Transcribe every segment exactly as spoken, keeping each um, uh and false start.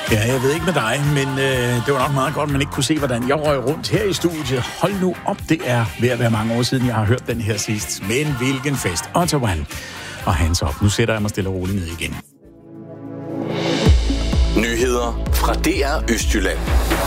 Ja, jeg ved ikke med dig, men øh, det var nok meget godt, man ikke kunne se, hvordan jeg røg rundt her i studiet. Hold nu op, det er ved at være mange år siden, jeg har hørt den her sidst. Men hvilken fest. Ottawan og Hans op. Nu sætter jeg mig stille og roligt ned igen. Nyheder fra D R Østjylland.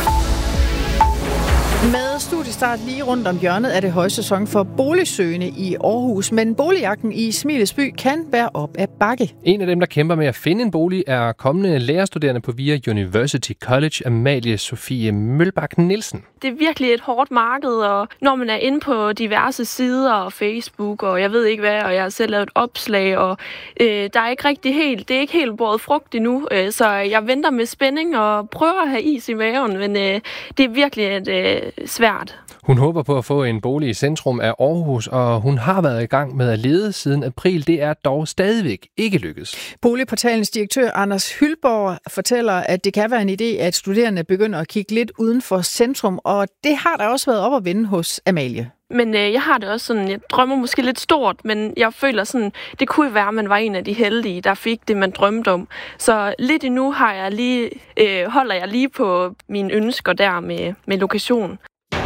Med studiestart lige rundt om hjørnet er det højsæson for boligsøgende i Aarhus, men boligjagten i Smilets by kan være op ad bakke. En af dem, der kæmper med at finde en bolig, er kommende lærerstuderende på V I A University College, Amalie Sofie Mølbak Nielsen. Det er virkelig et hårdt marked, og når man er inde på diverse sider og Facebook, og jeg ved ikke hvad, og jeg har selv lavet et opslag, og øh, der er ikke rigtig helt, det er ikke helt båret frugt endnu, øh, så jeg venter med spænding og prøver at have is i maven, men øh, det er virkelig et øh, svært. Hun håber på at få en bolig i centrum af Aarhus, og hun har været i gang med at lede siden april. Det er dog stadigvæk ikke lykkes. Boligportalens direktør Anders Hyldborg fortæller, at det kan være en idé, at studerende begynder at kigge lidt uden for centrum, og det har der også været op at vende hos Amalie. Men øh, jeg har det også sådan, jeg drømmer måske lidt stort, men jeg føler sådan, det kunne være, at man var en af de heldige, der fik det, man drømte om. Så lidt endnu har jeg lige, øh, holder jeg lige på mine ønsker der med, med lokation.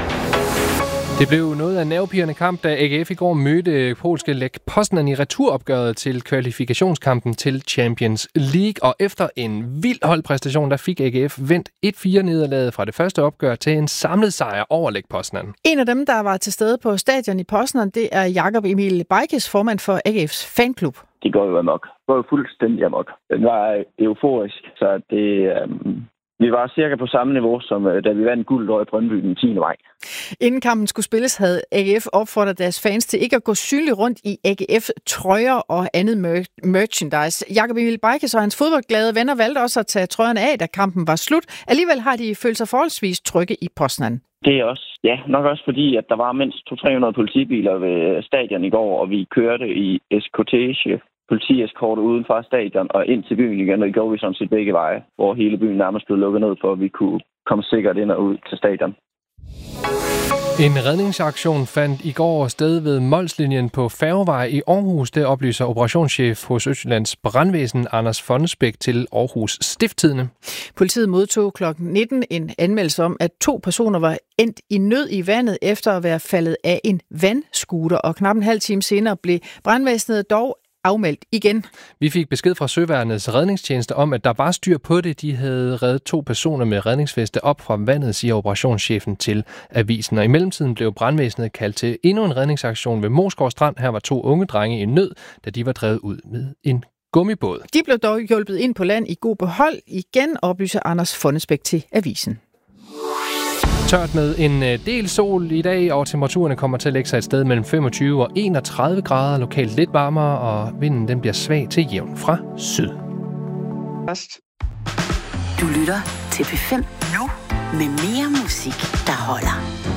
Det blev noget af en nervepirrende kamp, da A G F i går mødte polske Lech Poznan i returopgøret til kvalifikationskampen til Champions League. Og efter en vild holdpræstation, der fik A G F vendt et fire nederlaget fra det første opgør til en samlet sejr over Lech Poznan. En af dem, der var til stede på stadion i Poznan, det er Jakob Emil Bajkes, formand for A G F's fanklub. Det går jo amok. Det går jo fuldstændig amok. Den var euforisk, så det... Um Vi var cirka på samme niveau, som da vi vandt guld over i Brøndby den tiende maj. Inden kampen skulle spilles, havde A G F opfordret deres fans til ikke at gå synligt rundt i A G F-trøjer og andet mer- merchandise. Jakob Emil Bajkes og hans fodboldglade venner valgte også at tage trøjerne af, da kampen var slut. Alligevel har de følt sig forholdsvis trygge i Poznan. Det er også, ja, nok også fordi, at der var mindst to til tre hundrede politibiler ved stadion i går, og vi kørte i eskortage. Politieskort uden fra stadion og ind til byen igen, og det gjorde vi sådan set begge veje, hvor hele byen nærmest blev lukket ned, for at vi kunne komme sikkert ind og ud til stadion. En redningsaktion fandt i går sted ved Molslinjen på Færgevej i Aarhus. Det oplyser operationschef hos Østjyllands Brandvæsen Anders Fonnesbæk til Aarhus Stiftstidende. Politiet modtog klokken nitten en anmeldelse om, at to personer var endt i nød i vandet efter at være faldet af en vandscooter, og knap en halv time senere blev brandvæsenet dog afmeldt igen. Vi fik besked fra Søværnets redningstjeneste om, at der var styr på det. De havde reddet to personer med redningsveste op fra vandet, siger operationschefen til avisen. Og i mellemtiden blev brandvæsenet kaldt til endnu en redningsaktion ved Moesgaard Strand. Her var to unge drenge i nød, da de var drevet ud med en gummibåd. De blev dog hjulpet ind på land i god behold. Igen oplyser Anders Fonnesbæk til avisen. Tørt med en del sol i dag, og temperaturerne kommer til at lægge sig et sted mellem femogtyve og enogtredive grader, lokalt lidt varmere, og vinden den bliver svag til jævn fra syd. Du lytter til P fem nu med mere musik, der holder.